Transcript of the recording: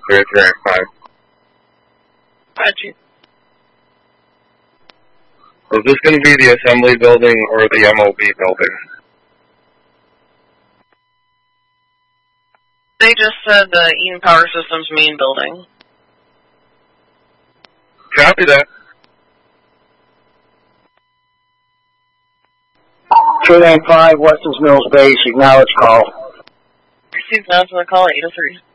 clear 395. Roger. Is this going to be the assembly building or the MOB building? They just said the Eaton Power Systems main building. Copy that. 395 Weston's Mills Base, acknowledge call. Received announcement call 803.